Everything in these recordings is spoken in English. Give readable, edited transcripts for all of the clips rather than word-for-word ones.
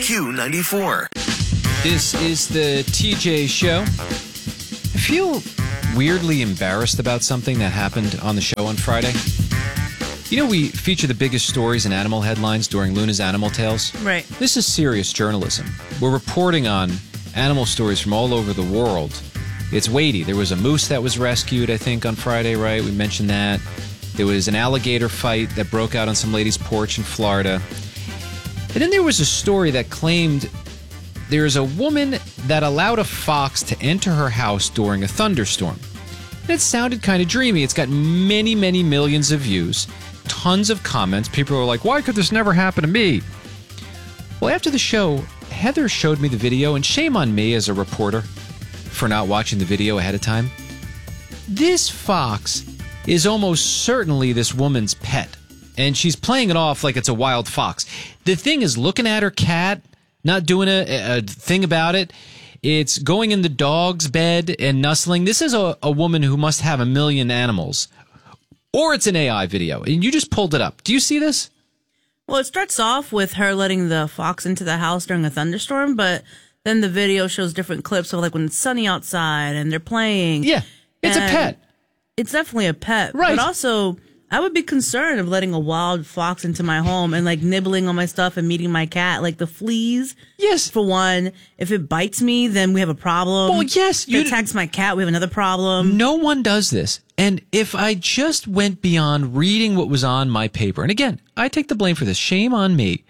Q94. This is the TJ Show. I feel weirdly embarrassed about something that happened on the show on Friday. You know, we feature the biggest stories and animal headlines during Luna's Animal Tales. Right. This is serious journalism. We're reporting on animal stories from all over the world. It's weighty. There was a moose that was rescued, I think, on Friday, right? We mentioned that. There was an alligator fight that broke out on some lady's porch in Florida. And then there was a story that claimed there's a woman that allowed a fox to enter her house during a thunderstorm. And it sounded kind of dreamy. It's got many, many millions of views, tons of comments. People are like, why could this never happen to me? Well, after the show, Heather showed me the video, and shame on me as a reporter for not watching the video ahead of time. This fox is almost certainly this woman's pet, and she's playing it off like it's a wild fox. The thing is looking at her cat, not doing a thing about it. It's going in the dog's bed and nuzzling. This is a woman who must have a million animals. Or it's an AI video, and you just pulled it up. Do you see this? Well, it starts off with her letting the fox into the house during a thunderstorm, but then the video shows different clips of like when it's sunny outside and they're playing. Yeah, it's a pet. It's definitely a pet. Right. But also, I would be concerned of letting a wild fox into my home and like nibbling on my stuff and meeting my cat. Like the fleas. Yes. For one, if it bites me, then we have a problem. Well, yes. If it attacks my cat, we have another problem. No one does this. And if I just went beyond reading what was on my paper, and again, I take the blame for this. Shame on me.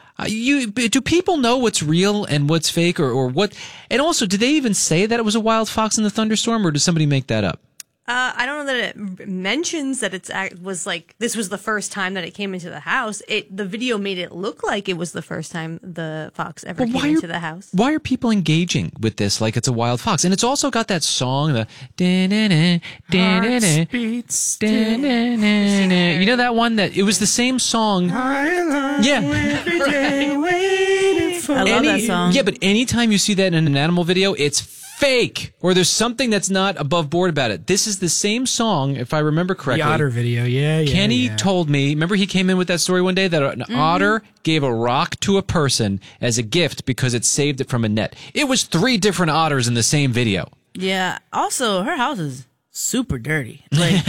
Do people know what's real and what's fake or what? And also, did they even say that it was a wild fox in the thunderstorm, or did somebody make that up? I don't know that it mentions that was like this was the first time that it came into the house. The video made it look like it was the first time the fox ever came into the house. Why are people engaging with this like it's a wild fox? And it's also got that song, the beats. You know that one that it was the same song. Yeah. I love that song. Yeah, but anytime you see that in an animal video, it's fake, or there's something that's not above board about it. This is the same song, if I remember correctly. The otter video, yeah. Kenny told me, remember he came in with that story one day, that an otter gave a rock to a person as a gift because it saved it from a net. It was 3 different otters in the same video. Yeah. Also, her house is super dirty. Like,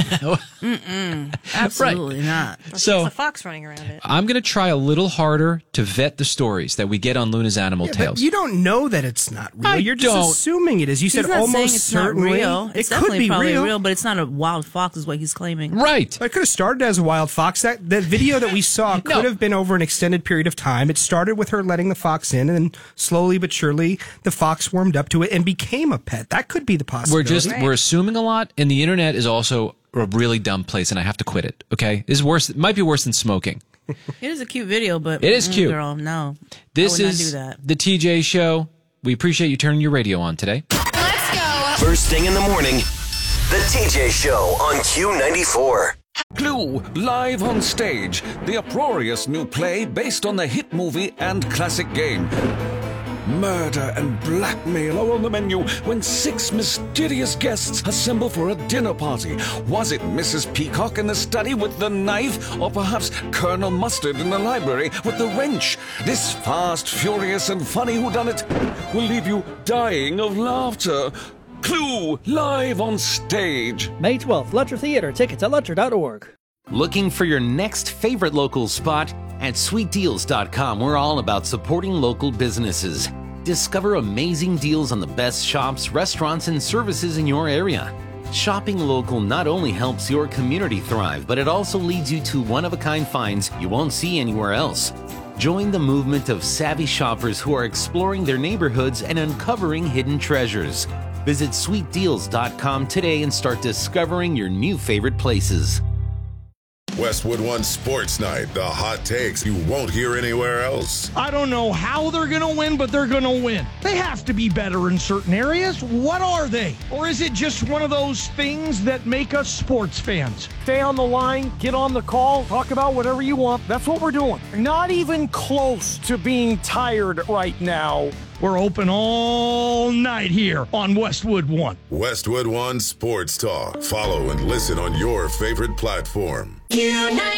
absolutely not. So There's a fox running around it. I'm going to try a little harder to vet the stories that we get on Luna's Animal Tales. But you don't know that it's not real. You're just assuming it is. You He's said not almost saying it's certainly. not real. It's it could definitely be probably real. but it's not a wild fox is what he's claiming. Right. It could have started as a wild fox. That video that we saw could have been over an extended period of time. It started with her letting the fox in, and then slowly but surely the fox warmed up to it and became a pet. That could be the possibility. We're assuming a lot, and the internet is also a really dumb place, and I have to quit it. Okay, this is worse. It might be worse than smoking. It is a cute video, but it is cute. Girl, no, This I would not is do that. the TJ Show. We appreciate you turning your radio on today. Let's go. First thing in the morning, the TJ Show on Q94. Clue, live on stage. The uproarious new play based on the hit movie and classic game. Murder and blackmail are on the menu when 6 mysterious guests assemble for a dinner party. Was it Mrs. Peacock in the study with the knife, or perhaps Colonel Mustard in the library with the wrench? This fast, furious, and funny whodunit will leave you dying of laughter. Clue, live on stage. May 12th, Lutcher Theater. Tickets at Lutcher.org. Looking for your next favorite local spot? At SweetDeals.com, we're all about supporting local businesses. Discover amazing deals on the best shops, restaurants, and services in your area. Shopping local not only helps your community thrive, but it also leads you to one-of-a-kind finds you won't see anywhere else. Join the movement of savvy shoppers who are exploring their neighborhoods and uncovering hidden treasures. Visit SweetDeals.com today and start discovering your new favorite places. Westwood One Sports Night, the hot takes you won't hear anywhere else. I don't know how they're going to win, but they're going to win. They have to be better in certain areas. What are they? Or is it just one of those things that make us sports fans? Stay on the line, get on the call, talk about whatever you want. That's what we're doing. Not even close to being tired right now. We're open all night here on Westwood One. Westwood One Sports Talk. Follow and listen on your favorite platform. Q90.